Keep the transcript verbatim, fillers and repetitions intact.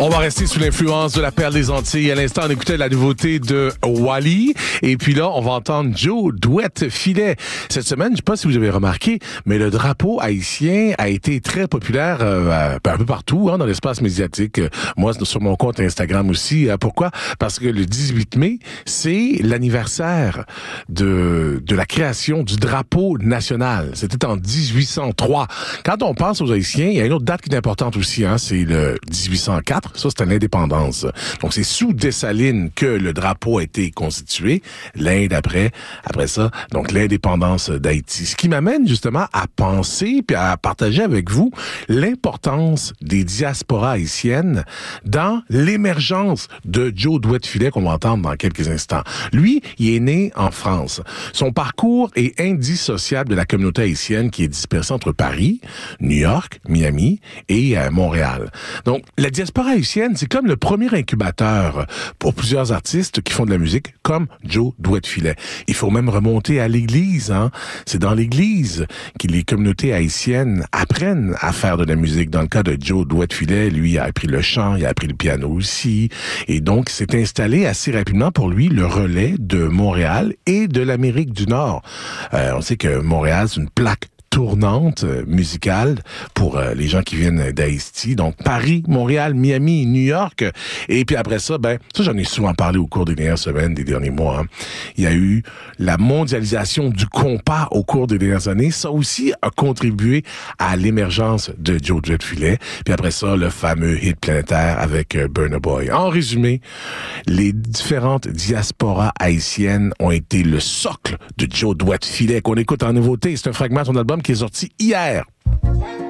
On va rester sous l'influence de la perle des Antilles. À l'instant, on écoutait la nouveauté de Wally. Et puis là, on va entendre Joe Douette-Filet. Cette semaine, je ne sais pas si vous avez remarqué, mais le drapeau haïtien a été très populaire euh, un peu partout hein, dans l'espace médiatique. Moi, sur mon compte Instagram aussi. Pourquoi? Parce que le dix-huit mai, c'est l'anniversaire de, de la création du drapeau national. C'était en dix-huit cent trois. Quand on pense aux Haïtiens, il y a une autre date qui est importante aussi. Hein, c'est le dix-huit cent quatre. Ça, c'était l'indépendance. Donc, c'est sous Dessalines que le drapeau a été constitué. L'Inde après, après ça, donc l'indépendance d'Haïti. Ce qui m'amène justement à penser puis à partager avec vous l'importance des diasporas haïtiennes dans l'émergence de Joe Douette-Filet qu'on va entendre dans quelques instants. Lui, il est né en France. Son parcours est indissociable de la communauté haïtienne qui est dispersée entre Paris, New York, Miami et euh, Montréal. Donc, la diaspora haïtienne, c'est comme le premier incubateur pour plusieurs artistes qui font de la musique, comme Joe Douette-Filet. Il faut même remonter à l'église, hein. C'est dans l'église que les communautés haïtiennes apprennent à faire de la musique. Dans le cas de Joe Douette-Filet, lui a appris le chant, il a appris le piano aussi. Et donc, s'est installé assez rapidement pour lui le relais de Montréal et de l'Amérique du Nord. Euh, on sait que Montréal, c'est une plaque tournante euh, musicale pour euh, les gens qui viennent d'Haïti. Donc, Paris, Montréal, Miami, New York. Et puis après ça, ben, ça, j'en ai souvent parlé au cours des dernières semaines, des derniers mois. Hein. Il y a eu la mondialisation du compas au cours des dernières années. Ça aussi a contribué à l'émergence de Joe Douette-Filet. Puis après ça, le fameux hit planétaire avec euh, Burna Boy. En résumé, les différentes diasporas haïtiennes ont été le socle de Joe Douette-Filet qu'on écoute en nouveauté. C'est un fragment de son album qui est sorti hier.